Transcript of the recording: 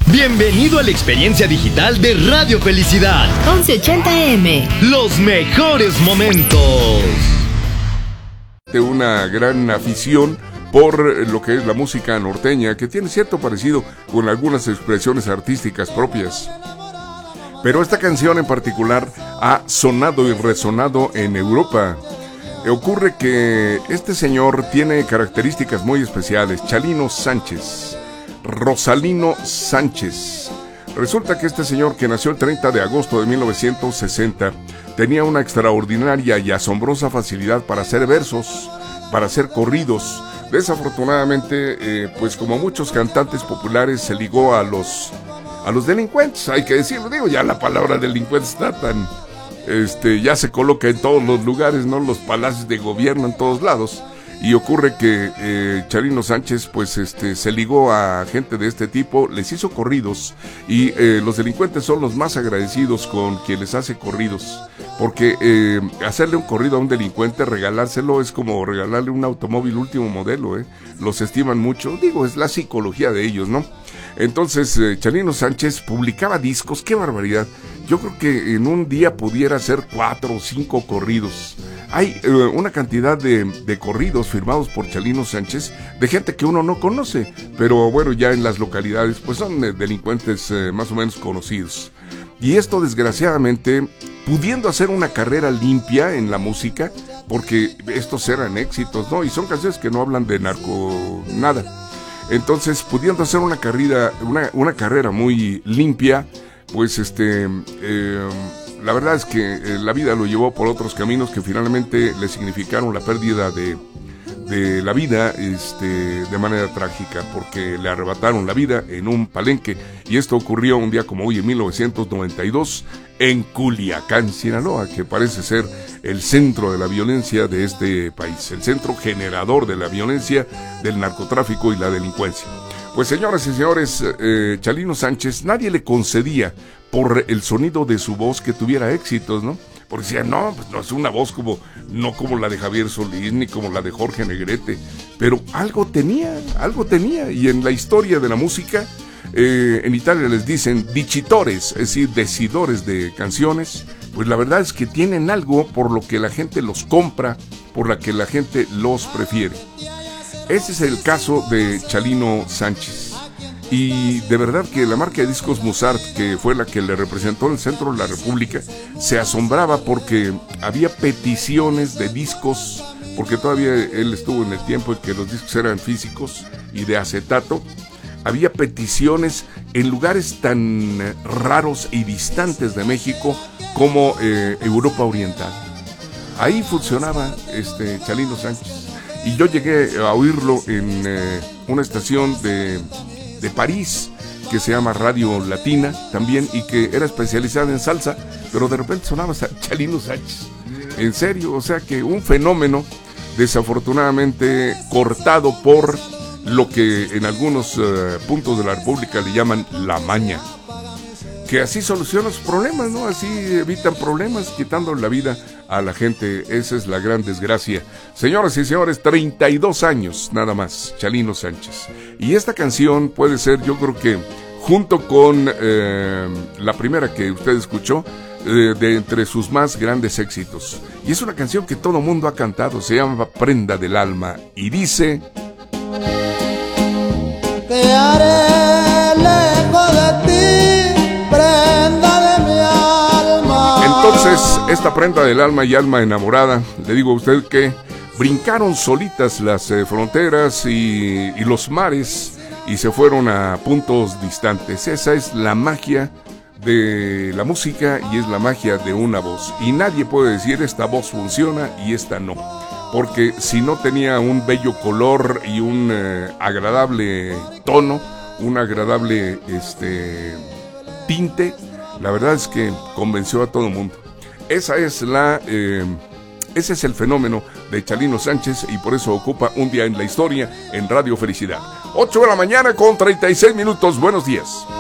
Bienvenido a la experiencia digital de Radio Felicidad 1180M. Los mejores momentos. De una gran afición por lo que es la música norteña, que tiene cierto parecido con algunas expresiones artísticas propias. Pero esta canción en particular ha sonado y resonado en Europa. Ocurre que este señor tiene características muy especiales. Chalino Sánchez, Rosalino Sánchez. Resulta que este señor, que nació el 30 de agosto de 1960, tenía una extraordinaria y asombrosa facilidad para hacer versos, para hacer corridos. Desafortunadamente, pues como muchos cantantes populares, se ligó a los delincuentes, hay que decirlo. Digo, ya la palabra delincuente está tan, ya se coloca en todos los lugares, ¿no? Los palacios de gobierno en todos lados. Y ocurre que Chalino Sánchez, pues se ligó a gente de este tipo, les hizo corridos, y los delincuentes son los más agradecidos con quien les hace corridos, porque hacerle un corrido a un delincuente, regalárselo, es como regalarle un automóvil último modelo, los estiman mucho. Digo, es la psicología de ellos, ¿no? Entonces, Chalino Sánchez publicaba discos, ¡qué barbaridad! Yo creo que en un día pudiera hacer 4 o 5 corridos. Hay una cantidad de corridos firmados por Chalino Sánchez, de gente que uno no conoce, pero bueno, ya en las localidades pues son delincuentes más o menos conocidos. Y esto, desgraciadamente, pudiendo hacer una carrera limpia en la música, porque estos eran éxitos, ¿no? Y son canciones que no hablan de narco, nada. Entonces, pudiendo hacer una carrera muy limpia, pues la verdad es que la vida lo llevó por otros caminos que finalmente le significaron la pérdida de la vida de manera trágica, porque le arrebataron la vida en un palenque, y esto ocurrió un día como hoy en 1992 en Culiacán, Sinaloa, que parece ser el centro de la violencia de este país, el centro generador de la violencia, del narcotráfico y la delincuencia. Pues señoras y señores, Chalino Sánchez, nadie le concedía por el sonido de su voz que tuviera éxitos, ¿no? Porque decían, no, pues no es una voz no como la de Javier Solís, ni como la de Jorge Negrete, pero algo tenía, y en la historia de la música, en Italia les dicen dicitores, es decir, decidores de canciones. Pues la verdad es que tienen algo por lo que la gente los compra, por la que la gente los prefiere. Ese es el caso de Chalino Sánchez. Y de verdad que la marca de discos Musart, que fue la que le representó en el centro de la República, se asombraba porque había peticiones de discos, porque todavía él estuvo en el tiempo en que los discos eran físicos y de acetato. Había peticiones en lugares tan raros y distantes de México como Europa Oriental. Ahí funcionaba Chalino Sánchez. Y yo llegué a oírlo en una estación de París que se llama Radio Latina también, y que era especializada en salsa, pero de repente sonaba Chalino Sánchez. En serio, o sea que un fenómeno desafortunadamente cortado por lo que en algunos puntos de la República le llaman la maña, que así soluciona sus problemas, ¿no? Así evitan problemas, quitando la vida a la gente. Esa es la gran desgracia. Señoras y señores, 32 años nada más, Chalino Sánchez. Y esta canción puede ser, yo creo que, junto con la primera que usted escuchó, de entre sus más grandes éxitos. Y es una canción que todo mundo ha cantado, se llama Prenda del Alma, y dice: te haré lejos de ti, prenda de mi alma. Entonces, esta prenda del alma y alma enamorada, le digo a usted que brincaron solitas las fronteras y los mares, y se fueron a puntos distantes. Esa es la magia de la música, y es la magia de una voz. Y nadie puede decir esta voz funciona y esta no, porque si no tenía un bello color y un agradable tono, un agradable tinte, la verdad es que convenció a todo el mundo. Ese es el fenómeno de Chalino Sánchez, y por eso ocupa un día en la historia en Radio Felicidad. 8 de la mañana con 36 minutos. Buenos días.